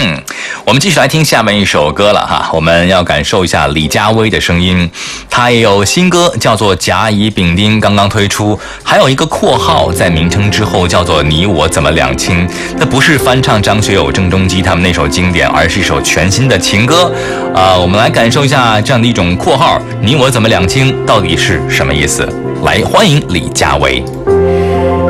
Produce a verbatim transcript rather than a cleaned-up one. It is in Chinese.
嗯，我们继续来听下面一首歌了哈，我们要感受一下李佳薇的声音，她也有新歌叫做《甲乙丙丁》刚刚推出，还有一个括号在名称之后叫做《你我怎么两清》，那不是翻唱张学友、郑中基他们那首经典，而是一首全新的情歌啊、呃，我们来感受一下这样的一种括号，你我怎么两清到底是什么意思？来，欢迎李佳薇。